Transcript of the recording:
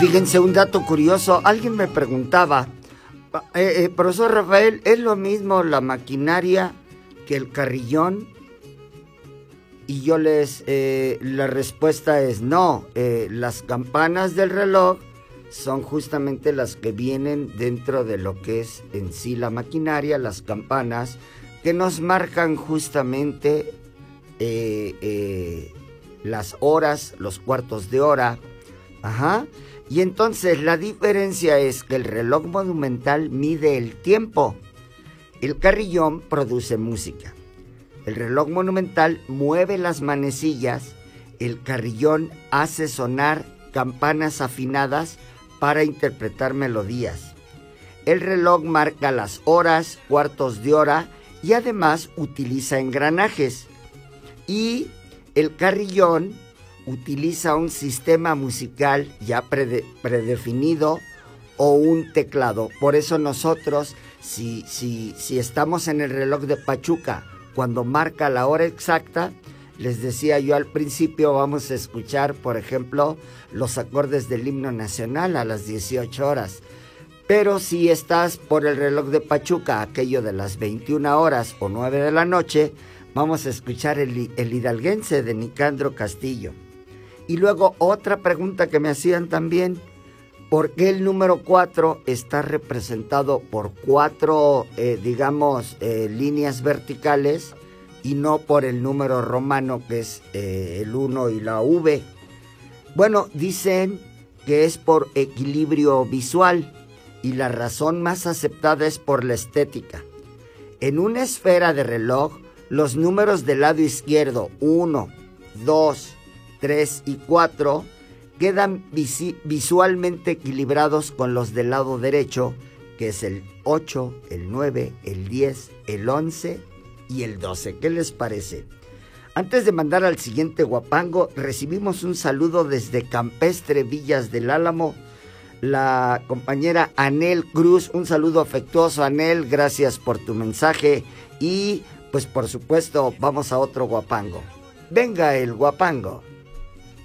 Fíjense, un dato curioso, alguien me preguntaba, profesor Rafael, ¿es lo mismo la maquinaria que el carrillón? Y yo la respuesta es no, las campanas del reloj son justamente las que vienen dentro de lo que es en sí la maquinaria, las campanas que nos marcan justamente las horas, los cuartos de hora. Ajá. Y entonces la diferencia es que el reloj monumental mide el tiempo, el carrillón produce música. El reloj monumental mueve las manecillas, el carrillón hace sonar campanas afinadas para interpretar melodías. El reloj marca las horas, cuartos de hora y además utiliza engranajes. Y el carrillón utiliza un sistema musical ya predefinido o un teclado. Por eso nosotros, si estamos en el reloj de Pachuca, cuando marca la hora exacta, les decía yo al principio, vamos a escuchar, por ejemplo, los acordes del himno nacional a las 18 horas. Pero si estás por el reloj de Pachuca, aquello de las 21 horas o 9 de la noche, vamos a escuchar el hidalguense de Nicandro Castillo. Y luego otra pregunta que me hacían también, ¿por qué el número 4 está representado por 4, líneas verticales y no por el número romano que es el 1 y la V? Bueno, dicen que es por equilibrio visual y la razón más aceptada es por la estética. En una esfera de reloj, los números del lado izquierdo, 1, 2, 3 y 4, quedan visualmente equilibrados con los del lado derecho, que es el 8, el 9, el 10, el 11 y el 12. ¿Qué les parece? Antes de mandar al siguiente guapango, recibimos un saludo desde Campestre, Villas del Álamo, la compañera Anel Cruz. Un saludo afectuoso, Anel, gracias por tu mensaje. Y pues por supuesto vamos a otro guapango. Venga el guapango.